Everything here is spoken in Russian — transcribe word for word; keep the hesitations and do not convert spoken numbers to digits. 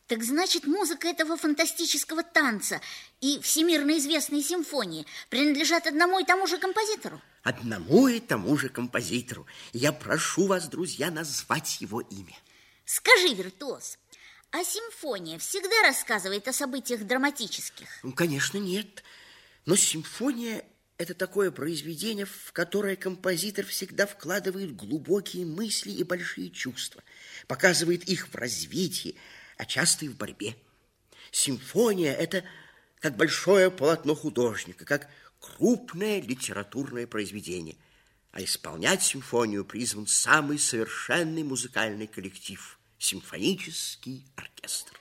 Так значит, музыка этого фантастического танца и всемирно известные симфонии принадлежат одному и тому же композитору? Одному и тому же композитору. Я прошу вас, друзья, назвать его имя. Скажи, виртуоз, а симфония всегда рассказывает о событиях драматических? Ну, конечно, нет. Но симфония – это такое произведение, в которое композитор всегда вкладывает глубокие мысли и большие чувства, показывает их в развитии, а часто и в борьбе. Симфония – это как большое полотно художника, как крупное литературное произведение. А исполнять симфонию призван самый совершенный музыкальный коллектив – симфонический оркестр.